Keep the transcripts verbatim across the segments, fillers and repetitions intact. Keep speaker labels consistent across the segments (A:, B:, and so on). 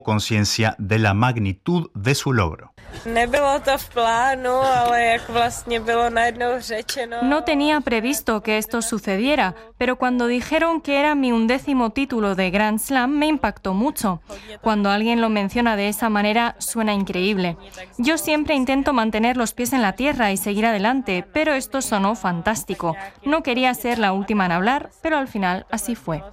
A: conciencia de la magnitud de su logro.
B: No tenía previsto que esto sucediera, pero cuando dijeron que era mi undécimo título de Grand Slam me impactó mucho. Cuando alguien lo menciona de esa manera suena increíble. Yo siempre intento mantener los pies en la tierra y seguir adelante, pero esto sonó fantástico. No quería ser la última en hablar, pero al final así fue.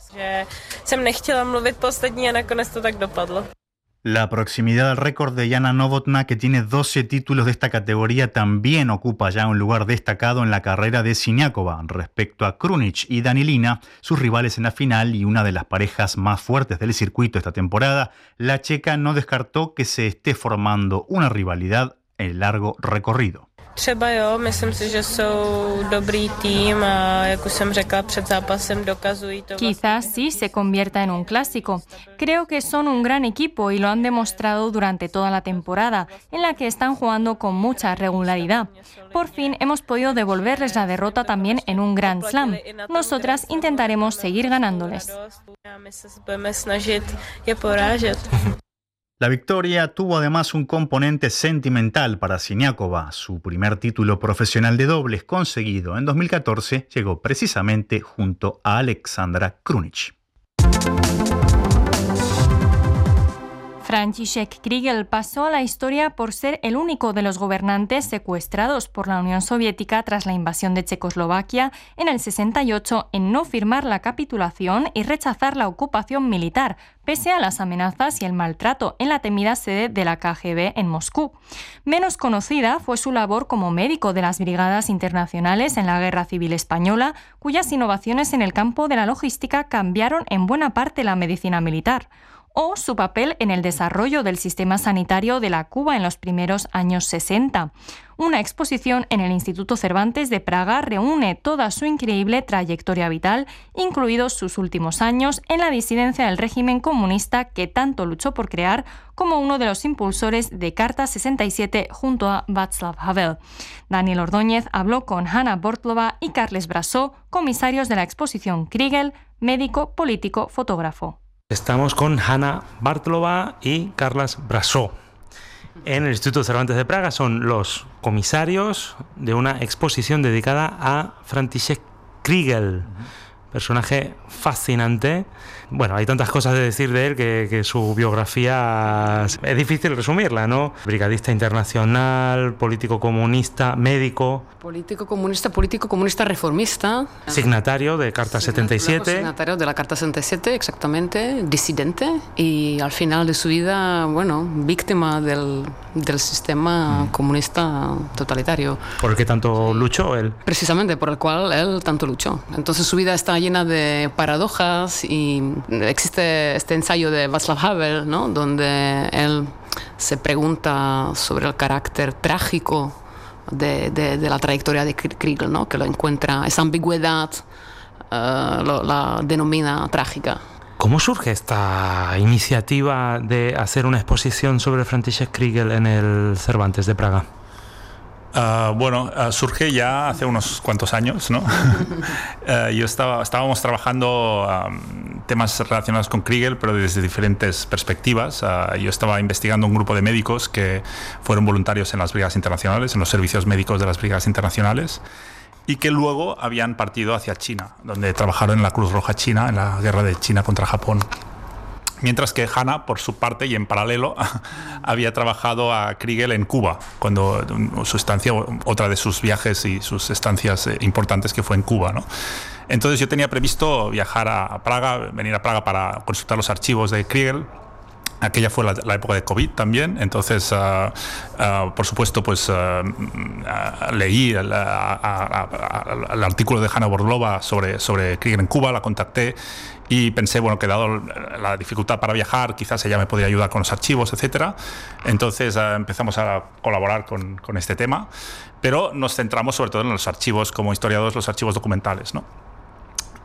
A: La proximidad al récord de Jana Novotná, que tiene doce títulos de esta categoría, también ocupa ya un lugar destacado en la carrera de Siniakova. Respecto a Krunic y Danilina, sus rivales en la final y una de las parejas más fuertes del circuito esta temporada, la checa no descartó que se esté formando una rivalidad en el largo recorrido.
C: Třeba jo, myslím si, že jsou dobrý tým a jak už jsem řekla před zápasem dokazují to.
B: Quizás sí se convierta en un clásico. Creo que son un gran equipo y lo han demostrado durante toda la temporada, en la que están jugando con mucha regularidad. Por fin hemos podido devolverles la derrota también en un Grand Slam. Nosotras intentaremos seguir ganándoles.
A: La victoria tuvo además un componente sentimental para Siniakova. Su primer título profesional de dobles conseguido en dos mil catorce llegó precisamente junto a Alexandra Krunic.
B: František Kriegel pasó a la historia por ser el único de los gobernantes secuestrados por la Unión Soviética tras la invasión de Checoslovaquia en el sesenta y ocho en no firmar la capitulación y rechazar la ocupación militar, pese a las amenazas y el maltrato en la temida sede de la K G B en Moscú. Menos conocida fue su labor como médico de las Brigadas Internacionales en la Guerra Civil Española, cuyas innovaciones en el campo de la logística cambiaron en buena parte la medicina militar, o su papel en el desarrollo del sistema sanitario de la Cuba en los primeros años sesenta. Una exposición en el Instituto Cervantes de Praga reúne toda su increíble trayectoria vital, incluidos sus últimos años en la disidencia del régimen comunista que tanto luchó por crear, como uno de los impulsores de Carta sesenta y siete junto a Václav Havel. Daniel Ordóñez habló con Hanna Bortlova y Carles Brasó, comisarios de la exposición Kriegel, médico, político, fotógrafo.
D: Estamos con Hanna Bartlova y Carles Brasó. En el Instituto Cervantes de Praga son los comisarios de una exposición dedicada a František Kriegel, personaje fascinante. Bueno, hay tantas cosas de decir de él que, que su biografía es difícil resumirla, ¿no? Brigadista internacional, político comunista, médico.
E: Político comunista, político comunista reformista.
D: Signatario de Carta setenta y siete.
E: Signatario de la Carta setenta y siete, exactamente, disidente. Y al final de su vida, bueno, víctima del, del sistema mm. comunista totalitario.
D: ¿Por qué tanto luchó él?
E: Precisamente por el cual él tanto luchó. Entonces su vida está llena de paradojas y existe este ensayo de Václav Havel, ¿no? Donde él se pregunta sobre el carácter trágico de, de, de la trayectoria de Kriegel, ¿no? Que lo encuentra, esa ambigüedad uh, lo, la denomina trágica.
D: ¿Cómo surge esta iniciativa de hacer una exposición sobre František Kriegel en el Cervantes de Praga?
F: Uh, bueno, uh, surge ya hace unos cuantos años, ¿no? uh, yo estaba, estábamos trabajando um, temas relacionados con Kriegel, pero desde diferentes perspectivas. Uh, yo estaba investigando un grupo de médicos que fueron voluntarios en las Brigadas Internacionales, en los servicios médicos de las Brigadas Internacionales, y que luego habían partido hacia China, donde trabajaron en la Cruz Roja China, en la guerra de China contra Japón. Mientras que Hanna, por su parte y en paralelo, había trabajado a Kriegel en Cuba, cuando su estancia, otra de sus viajes y sus estancias importantes que fue en Cuba, ¿no? Entonces yo tenía previsto viajar a Praga, venir a Praga para consultar los archivos de Kriegel. Aquella fue la, la época de COVID también, entonces, uh, uh, por supuesto, pues uh, uh, leí el, uh, uh, uh, el artículo de Hanna Bortlova sobre, sobre Kriegel en Cuba, la contacté y pensé, bueno, que dado la dificultad para viajar, quizás ella me podría ayudar con los archivos, etcétera. Entonces uh, empezamos a colaborar con, con este tema, pero nos centramos sobre todo en los archivos, como historiadores, los archivos documentales, ¿no?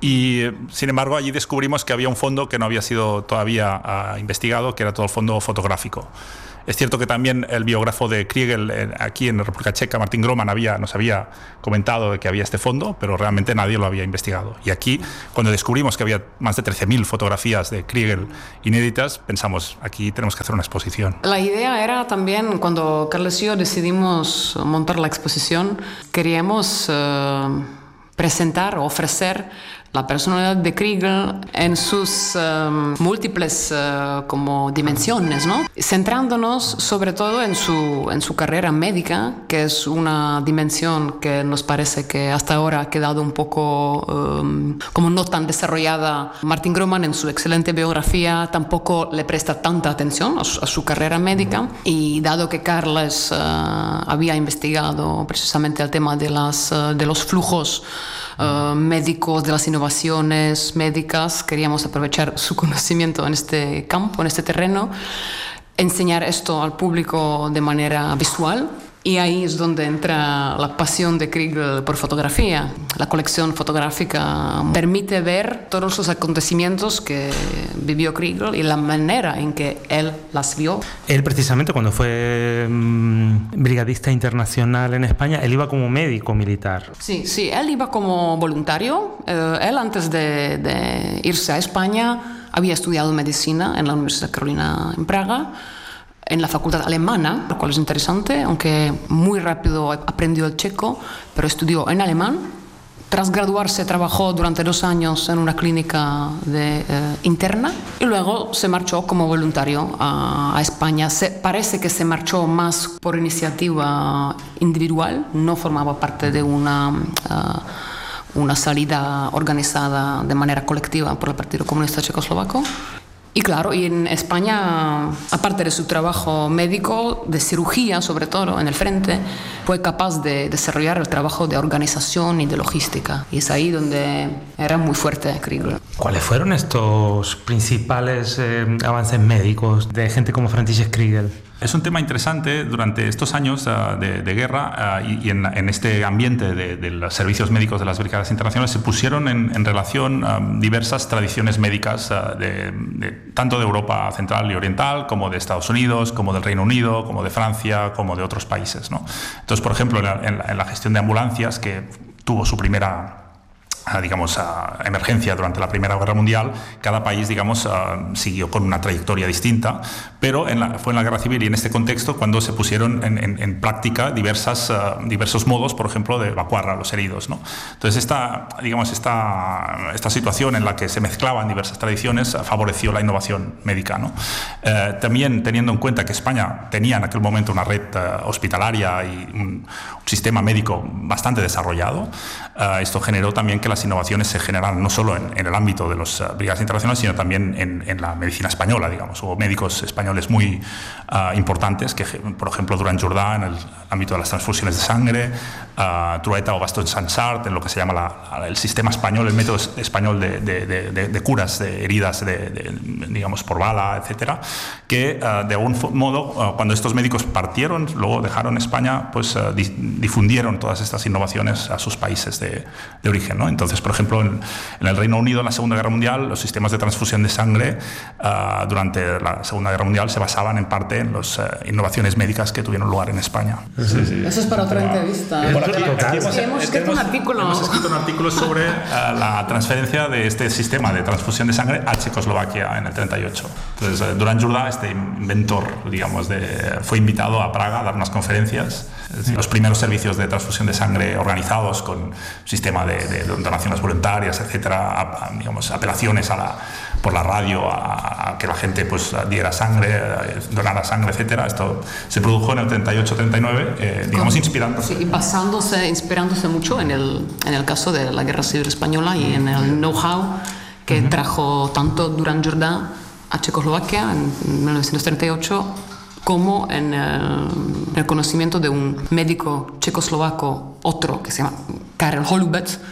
F: Y, sin embargo, allí descubrimos que había un fondo que no había sido todavía uh, investigado, que era todo el fondo fotográfico. Es cierto que también el biógrafo de Kriegel eh, aquí en la República Checa, Martin Groman, había, nos había comentado de que había este fondo, pero realmente nadie lo había investigado. Y aquí, cuando descubrimos que había más de trece mil fotografías de Kriegel inéditas, pensamos, aquí tenemos que hacer una exposición.
E: La idea era también, cuando Carles y yo decidimos montar la exposición, queríamos uh, presentar, ofrecer la personalidad de Kriegel en sus um, múltiples uh, como dimensiones, ¿no? Centrándonos sobre todo en su, en su carrera médica, que es una dimensión que nos parece que hasta ahora ha quedado un poco um, como no tan desarrollada. Martin Groman, en su excelente biografía, tampoco le presta tanta atención a su, a su carrera médica, y dado que Carles uh, había investigado precisamente el tema de, las, uh, de los flujos Uh, médicos, de las innovaciones médicas, queríamos aprovechar su conocimiento en este campo, en este terreno, enseñar esto al público de manera visual. Y ahí es donde entra la pasión de Kriegel por fotografía. La colección fotográfica permite ver todos los acontecimientos que vivió Kriegel y la manera en que él las vio.
D: Él, precisamente, cuando fue mmm, brigadista internacional en España, él iba como médico militar.
E: Sí, sí, él iba como voluntario. Eh, él, antes de, de irse a España, había estudiado medicina en la Universidad Carolina en Praga, en la facultad alemana, lo cual es interesante, aunque muy rápido aprendió el checo, pero estudió en alemán. Tras graduarse trabajó durante dos años en una clínica de, eh, interna y luego se marchó como voluntario a, a España. Se, parece que se marchó más por iniciativa individual, no formaba parte de una, uh, una salida organizada de manera colectiva por el Partido Comunista Checoslovaco. Y claro, y en España, aparte de su trabajo médico, de cirugía sobre todo en el frente, fue capaz de desarrollar el trabajo de organización y de logística. Y es ahí donde era muy fuerte Kriegel.
D: ¿Cuáles fueron estos principales eh, avances médicos de gente como František Kriegel?
F: Es un tema interesante. Durante estos años uh, de, de guerra uh, y, y en, en este ambiente de, de los servicios médicos de las brigadas internacionales se pusieron en, en relación uh, diversas tradiciones médicas uh, de, de, tanto de Europa Central y Oriental como de Estados Unidos, como del Reino Unido, como de Francia, como de otros países, ¿no? Entonces, por ejemplo, en la, en la, en la gestión de ambulancias, que tuvo su primera A, digamos, a emergencia durante la Primera Guerra Mundial, cada país, digamos, uh, siguió con una trayectoria distinta, pero en la, fue en la Guerra Civil y en este contexto cuando se pusieron en, en, en práctica diversas, uh, diversos modos, por ejemplo, de evacuar a los heridos, ¿no? Entonces, esta, digamos, esta, esta situación en la que se mezclaban diversas tradiciones uh, favoreció la innovación médica, ¿no? Uh, también teniendo en cuenta que España tenía en aquel momento una red uh, hospitalaria y un, un sistema médico bastante desarrollado, uh, esto generó también que las innovaciones se generan no solo en, en el ámbito de las uh, brigadas internacionales, sino también en, en la medicina española, digamos. Hubo médicos españoles muy uh, importantes, que, por ejemplo, Duran Jordà en el ámbito de las transfusiones de sangre, uh, Trueta o Baston Sansart en lo que se llama la, el sistema español, el método español de, de, de, de, de curas de heridas, de, de, digamos, por bala, etcétera, que uh, de algún modo, uh, cuando estos médicos partieron, luego dejaron España, pues uh, di, difundieron todas estas innovaciones a sus países de, de origen, ¿no? Entonces, por ejemplo, en, en el Reino Unido, en la Segunda Guerra Mundial, los sistemas de transfusión de sangre uh, durante la Segunda Guerra Mundial se basaban en parte en las uh, innovaciones médicas que tuvieron lugar en España.
E: Sí, sí. Eso es para otra entrevista.
F: Bueno, aquí, aquí hemos,
E: sí, hemos, escrito
F: hemos,
E: un artículo.
F: hemos escrito un artículo sobre uh, la transferencia de este sistema de transfusión de sangre a Checoslovaquia en el treinta y ocho. Entonces, uh, Duran Jordà, este inventor, digamos, de, fue invitado a Praga a dar unas conferencias. Es decir, los primeros servicios de transfusión de sangre organizados con sistema de, de donaciones voluntarias, etcétera, a, a, digamos, apelaciones a la, por la radio a, a que la gente pues diera sangre, donara sangre, etcétera. Esto se produjo en el treinta y ocho treinta y nueve, eh, digamos, inspirándose.
E: Sí, y basándose, inspirándose mucho en el, en el caso de la Guerra Civil Española y en el know-how que uh-huh. trajo tanto Duran Jordà a Checoslovaquia en mil novecientos treinta y ocho como en el, en el conocimiento de un médico checoslovaco, otro que se llama Karel Holubec,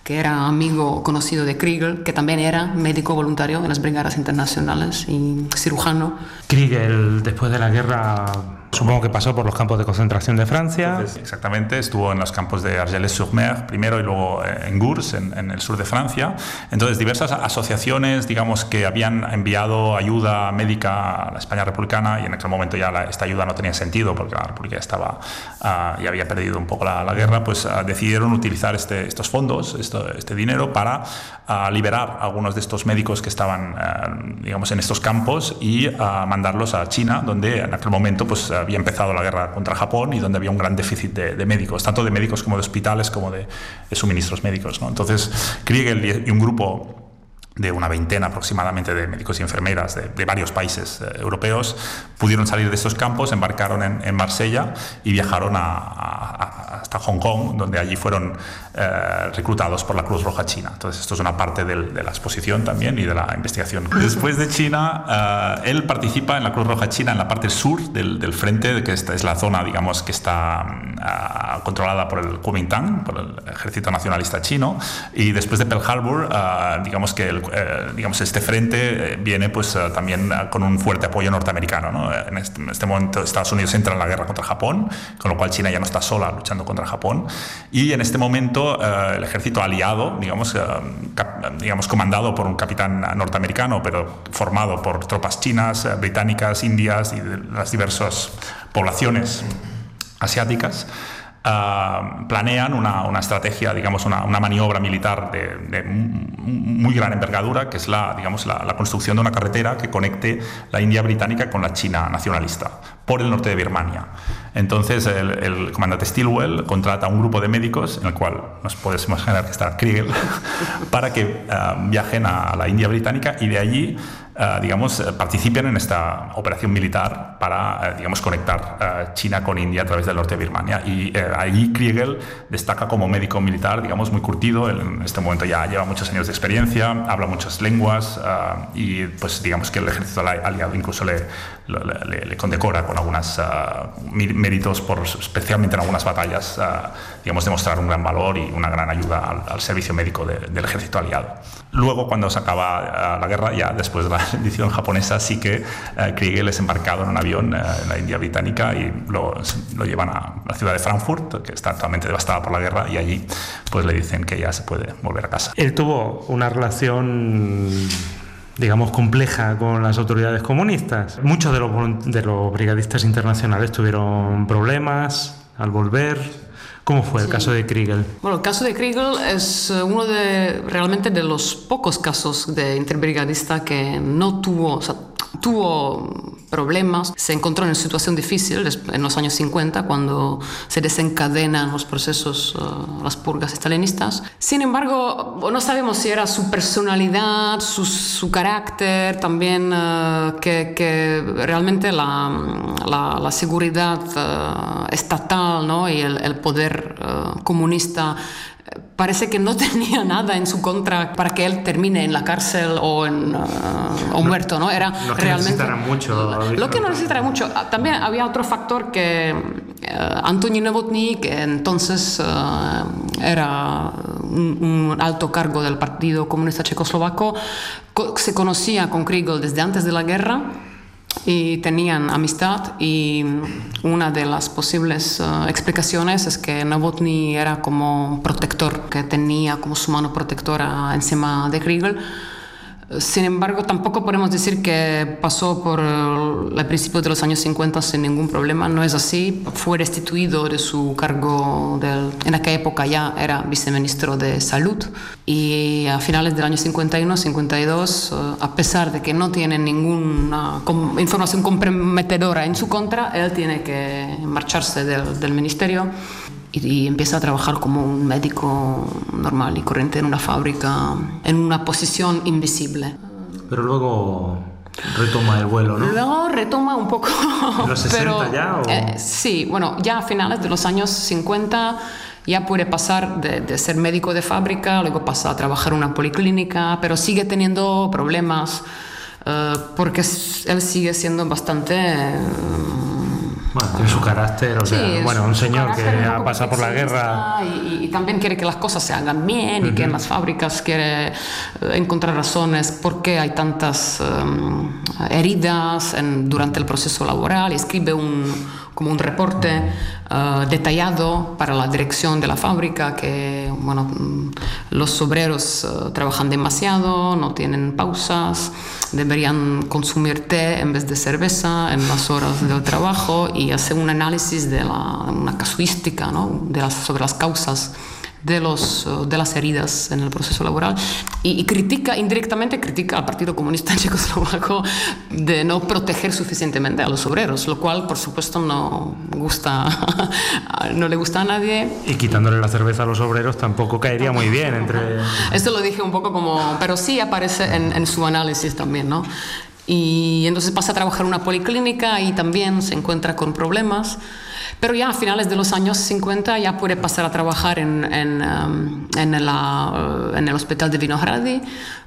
E: que era amigo conocido de Kriegel, que también era médico voluntario en las brigadas internacionales y cirujano.
D: Kriegel, después de la guerra, supongo que pasó por los campos de concentración de Francia.
F: Entonces, exactamente, estuvo en los campos de Argelès-sur-Mer primero y luego en Gurs, en, en el sur de Francia. Entonces, diversas asociaciones, digamos, que habían enviado ayuda médica a la España republicana, y en aquel momento ya la, esta ayuda no tenía sentido porque la República ya estaba, uh, ya había perdido un poco la, la guerra, pues uh, decidieron utilizar este, estos fondos, esto, este dinero, para uh, liberar a algunos de estos médicos que estaban, uh, digamos, en estos campos y uh, mandarlos a China, donde en aquel momento pues había empezado la guerra contra Japón y donde había un gran déficit de, de médicos, tanto de médicos como de hospitales como de, de suministros médicos, ¿no? Entonces, Kriegel y un grupo de una veintena aproximadamente de médicos y enfermeras de, de varios países eh, europeos pudieron salir de estos campos, embarcaron en, en Marsella y viajaron a, a, hasta Hong Kong, donde allí fueron eh, reclutados por la Cruz Roja China. Entonces esto es una parte del, de la exposición también y de la investigación. Después de China, eh, él participa en la Cruz Roja China en la parte sur del, del frente, que esta es la zona, digamos, que está eh, controlada por el Kuomintang, por el Ejército Nacionalista Chino, y después de Pearl Harbor, eh, digamos que el Eh, digamos, este frente eh, viene pues eh, también eh, con un fuerte apoyo norteamericano, ¿no? En, este, en este momento Estados Unidos entra en la guerra contra Japón, con lo cual China ya no está sola luchando contra Japón, y en este momento eh, el ejército aliado, digamos, eh, cap, digamos comandado por un capitán norteamericano, pero formado por tropas chinas, eh, británicas, indias y de las diversas poblaciones asiáticas, Uh, planean una, una estrategia, digamos, una, una maniobra militar de, de muy gran envergadura, que es la, digamos, la, la construcción de una carretera que conecte la India británica con la China nacionalista por el norte de Birmania. Entonces el, el comandante Stilwell contrata a un grupo de médicos, en el cual nos podemos imaginar que está Kriegel, para que uh, viajen a la India británica y de allí Uh, digamos, uh, participen en esta operación militar para, uh, digamos, conectar uh, China con India a través del norte de Birmania. Y uh, ahí Kriegel destaca como médico militar, digamos, muy curtido. Él, en este momento ya lleva muchos años de experiencia, habla muchas lenguas uh, y, pues, digamos que el ejército aliado incluso le, le, le condecora con algunos uh, méritos, por, especialmente en algunas batallas, uh, digamos, demostrar un gran valor y una gran ayuda al, al servicio médico de, del ejército aliado. Luego, cuando se acaba uh, la guerra, ya después de la edición japonesa, sí que uh, Kriegel es embarcado en un avión uh, en la India británica y lo, lo llevan a la ciudad de Frankfurt, que está totalmente devastada por la guerra, y allí pues le dicen que ya se puede volver a casa.
D: Él tuvo una relación, digamos, compleja con las autoridades comunistas. Muchos de los, de los brigadistas internacionales tuvieron problemas al volver. ¿Cómo fue el sí. caso de Kriegel?
E: Bueno, el caso de Kriegel es uno de realmente de los pocos casos de interbrigadista que no tuvo, o sea, tuvo problemas, se encontró en una situación difícil en los años cincuenta, cuando se desencadenan los procesos, uh, las purgas estalinistas. Sin embargo, no sabemos si era su personalidad, su, su carácter, también uh, que, que realmente la, la, la seguridad uh, estatal, ¿no? y el, el poder uh, comunista parece que no tenía nada en su contra para que él termine en la cárcel o, en, uh, o muerto, ¿no? Era
D: lo que
E: realmente
D: necesitara mucho.
E: Lo que no necesitara mucho. También había otro factor que uh, Antoni Novotný, que entonces uh, era un, un alto cargo del Partido Comunista Checoslovaco, co- se conocía con Kriegel desde antes de la guerra y tenían amistad, y una de las posibles uh, explicaciones es que Novotný era como protector, que tenía como su mano protectora encima de Kriegel. Sin embargo, tampoco podemos decir que pasó por el principio de los años cincuenta sin ningún problema. No es así. Fue destituido de su cargo, del, en aquella época ya era viceministro de Salud, y a finales del año cincuenta y uno cincuenta y dos, a pesar de que no tiene ninguna información comprometedora en su contra, él tiene que marcharse del, del ministerio y, y empieza a trabajar como un médico normal y corriente en una fábrica, en una posición invisible.
D: Pero luego retoma el vuelo, ¿no?
E: Luego retoma un poco.
D: ¿En los sesenta
E: pero,
D: ya? O...
E: Eh, sí, bueno, ya a finales de los años cincuenta ya puede pasar de, de ser médico de fábrica, luego pasa a trabajar en una policlínica, pero sigue teniendo problemas uh, porque él sigue siendo bastante... Uh,
D: Bueno, tiene su carácter, o sea,
E: sí,
D: bueno, un señor que
E: un
D: ha pasado por la guerra.
E: Y, y también quiere que las cosas se hagan bien, uh-huh. y que en las fábricas quiere encontrar razones por qué hay tantas um, heridas en, durante el proceso laboral. Y escribe un, como un reporte uh, detallado para la dirección de la fábrica, que bueno, los obreros uh, trabajan demasiado, no tienen pausas, deberían consumir té en vez de cerveza en las horas del trabajo, y hace un análisis de la, una casuística, ¿no? de las, sobre las causas de, los, de las heridas en el proceso laboral, y, y critica, indirectamente critica al Partido Comunista Checoslovaco de no proteger suficientemente a los obreros, lo cual por supuesto no gusta, no le gusta a nadie.
D: Y quitándole la cerveza a los obreros tampoco caería muy bien entre...
E: Esto lo dije un poco como, pero sí aparece en, en su análisis también, ¿no? Y entonces pasa a trabajar en una policlínica y también se encuentra con problemas. Pero ya a finales de los años cincuenta ya puede pasar a trabajar en, en, um, en, la, en el hospital de Vinohrady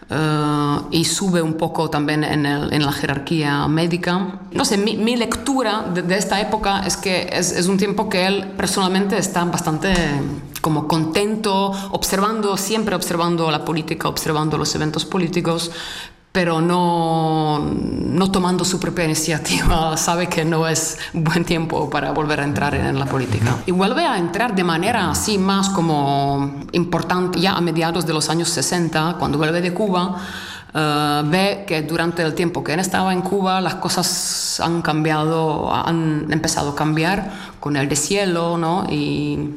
E: uh, y sube un poco también en, el, en la jerarquía médica. No sé, mi, mi lectura de, de esta época es que es, es un tiempo que él personalmente está bastante como contento, observando, siempre observando la política, observando los eventos políticos, pero no, no tomando su propia iniciativa. Sabe que no es buen tiempo para volver a entrar en la política. Y vuelve a entrar de manera así más como importante ya a mediados de los años sesenta, cuando vuelve de Cuba. Uh, ve que durante el tiempo que él estaba en Cuba las cosas han cambiado, han empezado a cambiar con el deshielo, ¿no? Y...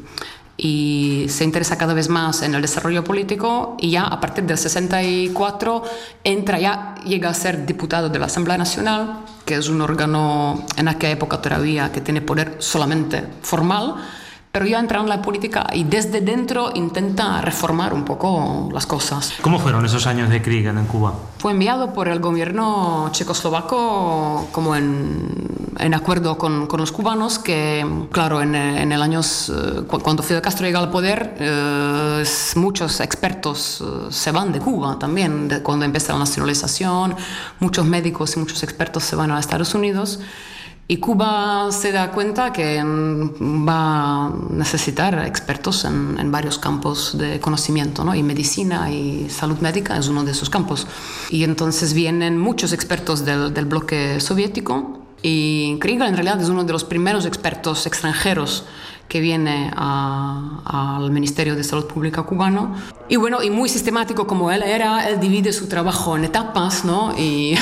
E: y se interesa cada vez más en el desarrollo político, y ya a partir del sesenta y cuatro entra, ya llega a ser diputado de la Asamblea Nacional, que es un órgano en aquella época todavía que tiene poder solamente formal, pero ya entra en la política y desde dentro intenta reformar un poco las cosas.
D: ¿Cómo fueron esos años de Krigel en Cuba?
E: Fue enviado por el gobierno checoslovaco como en, en acuerdo con, con los cubanos, que claro, en, en el año, cuando Fidel Castro llega al poder, eh, muchos expertos eh, se van de Cuba también, de, cuando empieza la nacionalización, muchos médicos y muchos expertos se van a Estados Unidos. Y Cuba se da cuenta que va a necesitar expertos en, en varios campos de conocimiento, ¿no? Y medicina y salud médica es uno de esos campos. Y entonces vienen muchos expertos del, del bloque soviético, y Krigel en realidad es uno de los primeros expertos extranjeros que viene a, al Ministerio de Salud Pública cubano. Y bueno, y muy sistemático como él era, él divide su trabajo en etapas, ¿no? Y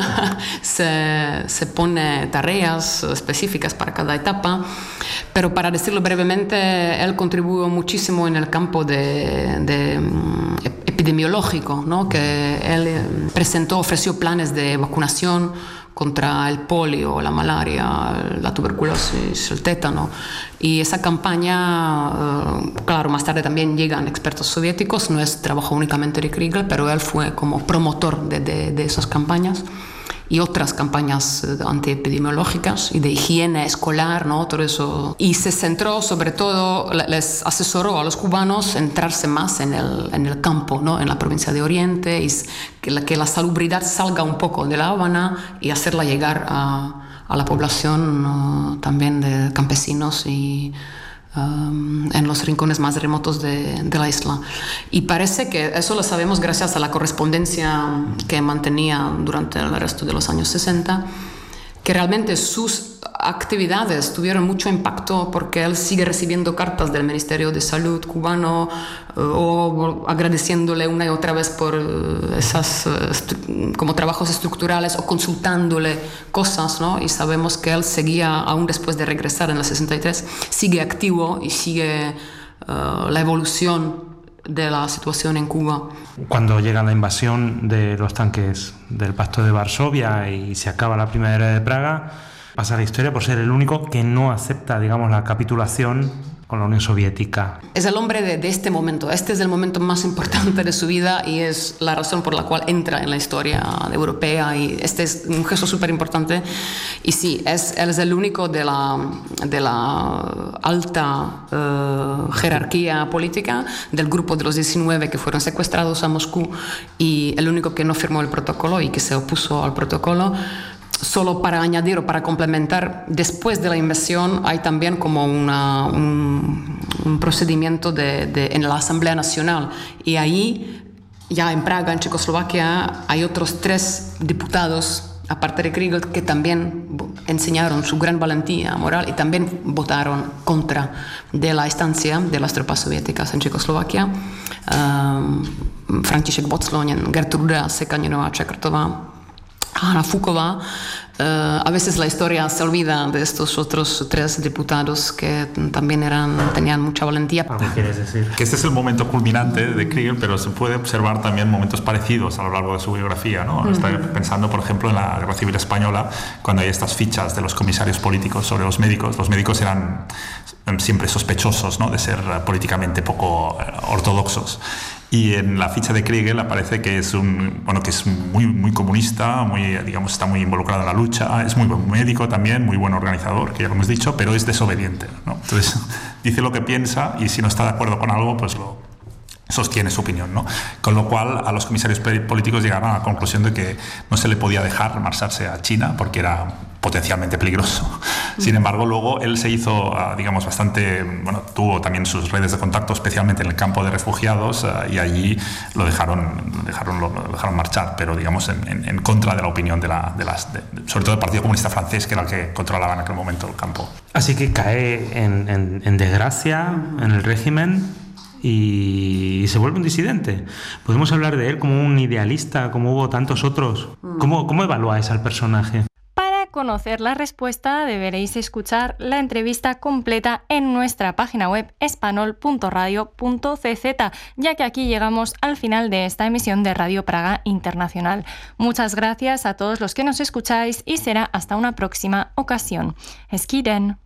E: se, se pone tareas específicas para cada etapa. Pero para decirlo brevemente, él contribuyó muchísimo en el campo de, de epidemiológico, ¿no? Que él presentó, ofreció planes de vacunación contra el polio, la malaria, la tuberculosis, el tétano. Y esa campaña, uh, claro, más tarde también llegan expertos soviéticos, no es trabajo únicamente de Krigel, pero él fue como promotor de, de, de esas campañas. Y otras campañas antiepidemiológicas y de higiene escolar, ¿no? Todo eso. Y se centró sobre todo, les asesoró a los cubanos entrarse más en el, en el campo, ¿no? En la provincia de Oriente, y que la, que la salubridad salga un poco de La Habana y hacerla llegar a, a la población, uh, también de campesinos y Um, en los rincones más remotos de, de la isla. Y parece que eso lo sabemos gracias a la correspondencia que mantenía durante el resto de los años sesenta, que realmente sus actividades tuvieron mucho impacto, porque él sigue recibiendo cartas del Ministerio de Salud cubano uh, o agradeciéndole una y otra vez por uh, esas uh, como trabajos estructurales, o consultándole cosas, ¿no? Y sabemos que él seguía, aún después de regresar en el sesenta y tres, sigue activo y sigue uh, la evolución de la situación en Cuba.
D: Cuando llega la invasión de los tanques del Pacto de Varsovia y se acaba la Primavera de Praga, pasa la historia por ser el único que no acepta, digamos, la capitulación con la Unión Soviética.
E: Es el hombre de, de este momento. Este es el momento más importante de su vida y es la razón por la cual entra en la historia europea, y este es un gesto súper importante. Y sí, es, él es el único de la, de la alta uh, jerarquía política del grupo de los diecinueve que fueron secuestrados a Moscú, y el único que no firmó el protocolo y que se opuso al protocolo. solo para añadir o para complementar, después de la invasión hay también como una, un, un procedimiento de, de, en la Asamblea Nacional, y ahí ya en Praga, en Checoslovaquia, hay otros tres diputados, aparte de Kriegel, que también enseñaron su gran valentía moral y también votaron contra de la estancia de las tropas soviéticas en Checoslovaquia. Um, František Vocloň, Gertruda Sekaninová-Čekrtová, Hanna Fuková. Uh, a veces la historia se olvida de estos otros tres diputados que también eran, tenían mucha valentía.
D: ¿Qué quieres decir?
F: Que este es el momento culminante de Kriegel, pero se puede observar también momentos parecidos a lo largo de su biografía, ¿no? Uh-huh. Estoy pensando, por ejemplo, en la Guerra Civil Española, cuando hay estas fichas de los comisarios políticos sobre los médicos. Los médicos eran siempre sospechosos, ¿no?, de ser políticamente poco ortodoxos. Y en la ficha de Kriegel aparece que es un, bueno, que es muy, muy comunista, muy, digamos, está muy involucrado en la lucha, es muy buen médico también, muy buen organizador, que ya lo hemos dicho, pero es desobediente, ¿no? Entonces dice lo que piensa y si no está de acuerdo con algo, pues lo sostiene su opinión, ¿no? Con lo cual a los comisarios políticos llegaron a la conclusión de que no se le podía dejar marcharse a China porque era potencialmente peligroso. Sin embargo, luego él se hizo, digamos, bastante, bueno, tuvo también sus redes de contacto, especialmente en el campo de refugiados, y allí lo dejaron, dejaron, lo dejaron marchar, pero digamos en, en, en contra de la opinión de, la, de las, de, sobre todo del Partido Comunista Francés, que era el que controlaba en aquel momento el campo.
D: Así que cae en, en, en desgracia en el régimen y se vuelve un disidente. Podemos hablar de él como un idealista, como hubo tantos otros. ¿Cómo, cómo evaluáis al personaje?
B: Para conocer la respuesta deberéis escuchar la entrevista completa en nuestra página web espanol punto radio punto c z, ya que aquí llegamos al final de esta emisión de Radio Praga Internacional. Muchas gracias a todos los que nos escucháis y será hasta una próxima ocasión. Hezký den.